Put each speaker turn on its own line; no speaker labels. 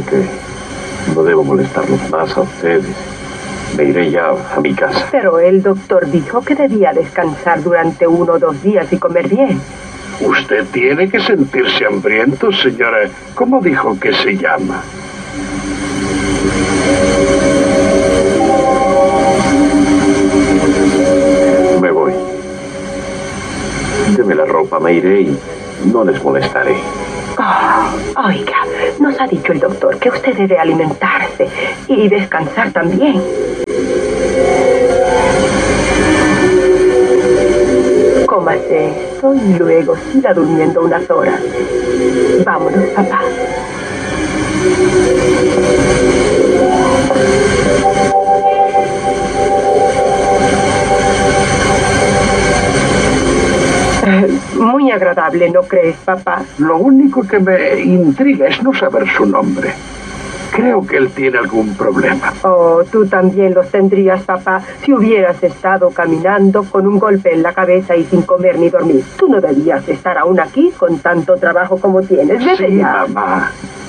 que no debo molestarlos más a ustedes. Me iré ya a mi casa.
Pero el doctor dijo que debía descansar durante 1 o 2 días y comer bien.
Usted tiene que sentirse hambriento, señora. ¿Cómo dijo que se llama?
Me voy. Deme la ropa, me iré y no les molestaré.
Oiga, nos ha dicho el doctor que usted debe alimentarse y descansar también. Cómase esto y luego siga durmiendo unas horas. Vámonos, papá. Muy agradable, ¿no crees, papá?
Lo único que me intriga es no saber su nombre. Creo que él tiene algún problema.
Oh, tú también los tendrías, papá, si hubieras estado caminando con un golpe en la cabeza y sin comer ni dormir. Tú no debías estar aún aquí con tanto trabajo como tienes. Vete
Sí,
ya.
mamá.